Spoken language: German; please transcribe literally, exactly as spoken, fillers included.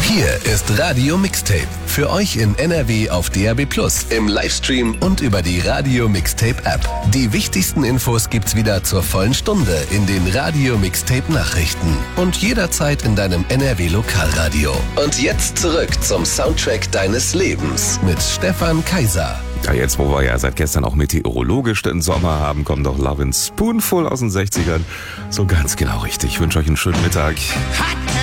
Hier ist Radio Mixtape. Für euch in N R W auf D A B plus, im Livestream und über die Radio Mixtape App. Die wichtigsten Infos gibt's wieder zur vollen Stunde in den Radio Mixtape Nachrichten und jederzeit in deinem N R W Lokalradio. Und jetzt zurück zum Soundtrack deines Lebens mit Stefan Kaiser. Ja, jetzt, wo wir ja seit gestern auch meteorologisch den Sommer haben, kommt doch Love in Spoonful aus den sechzigern. So ganz genau richtig. Ich wünsche euch einen schönen Mittag.